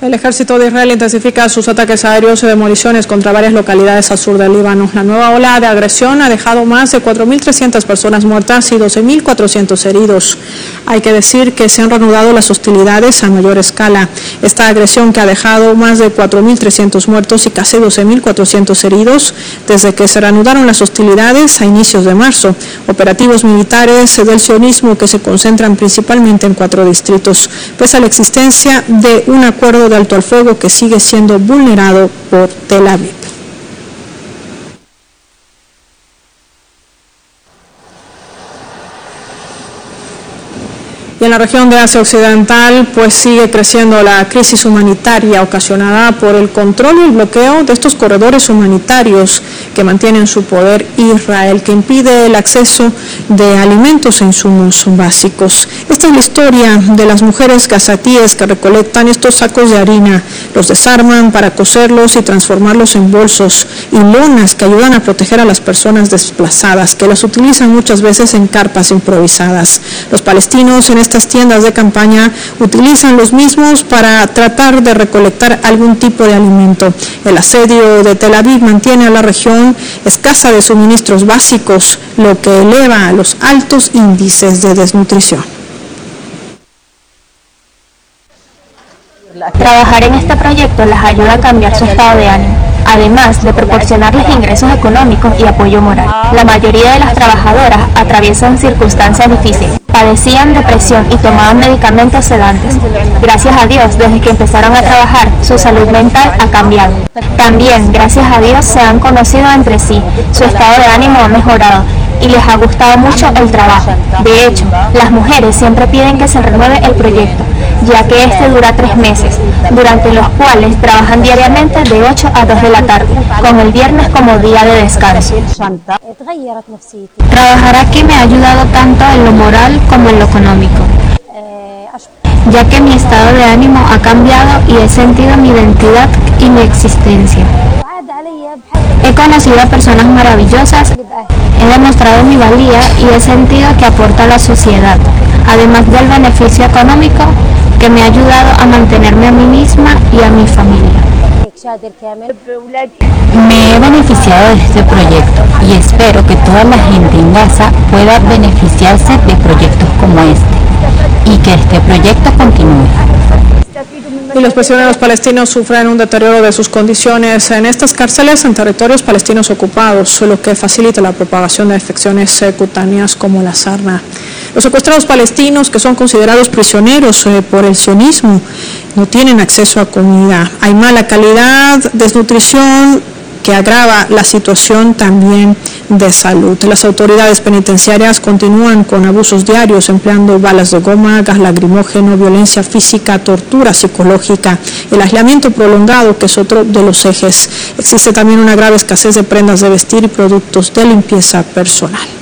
El ejército de Israel intensifica sus ataques aéreos y demoliciones contra varias localidades al sur del Líbano. La nueva ola de agresión ha dejado más de 4.300 personas muertas y 12.400 heridos. Hay que decir que se han reanudado las hostilidades a mayor escala. Esta agresión, que ha dejado más de 4.300 muertos y casi 12.400 heridos desde que se reanudaron las hostilidades a inicios de marzo. Operativos militares del sionismo que se concentran principalmente en 4 distritos, pese a la existencia de un acuerdo de alto al fuego que sigue siendo vulnerado por Tel Aviv. Y en la región de Asia Occidental, pues sigue creciendo la crisis humanitaria ocasionada por el control y el bloqueo de estos corredores humanitarios que mantienen su poder Israel, que impide el acceso de alimentos e insumos básicos. Esta es la historia de las mujeres gazatíes que recolectan estos sacos de harina, los desarman para coserlos y transformarlos en bolsos y lonas que ayudan a proteger a las personas desplazadas, que las utilizan muchas veces en carpas improvisadas. Los palestinos en estas tiendas de campaña utilizan los mismos para tratar de recolectar algún tipo de alimento. El asedio de Tel Aviv mantiene a la región escasa de suministros básicos, lo que eleva a los altos índices de desnutrición. Trabajar en este proyecto les ayuda a cambiar su estado de ánimo, además de proporcionarles ingresos económicos y apoyo moral. La mayoría de las trabajadoras atraviesan circunstancias difíciles, padecían depresión y tomaban medicamentos sedantes. Gracias a Dios, desde que empezaron a trabajar, su salud mental ha cambiado. También, gracias a Dios, se han conocido entre sí, su estado de ánimo ha mejorado y les ha gustado mucho el trabajo. De hecho, las mujeres siempre piden que se renueve el proyecto, ya que este dura 3 meses, durante los cuales trabajan diariamente de 8 a 2 de la tarde, con el viernes como día de descanso. Trabajar aquí me ha ayudado tanto en lo moral como en lo económico, ya que mi estado de ánimo ha cambiado y he sentido mi identidad y mi existencia. He conocido a personas maravillosas, he demostrado mi valía y he sentido que aporto a la sociedad, además del beneficio económico que me ha ayudado a mantenerme a mí misma y a mi familia. Me he beneficiado de este proyecto y espero que toda la gente en Gaza pueda beneficiarse de proyectos como este y que este proyecto continúe. Y los prisioneros palestinos sufren un deterioro de sus condiciones en estas cárceles en territorios palestinos ocupados, lo que facilita la propagación de infecciones cutáneas como la sarna. Los secuestrados palestinos, que son considerados prisioneros por el sionismo, no tienen acceso a comida. Hay mala calidad, desnutrición, que agrava la situación también de salud. Las autoridades penitenciarias continúan con abusos diarios, empleando balas de goma, gas lacrimógeno, violencia física, tortura psicológica, el aislamiento prolongado, que es otro de los ejes. Existe también una grave escasez de prendas de vestir y productos de limpieza personal.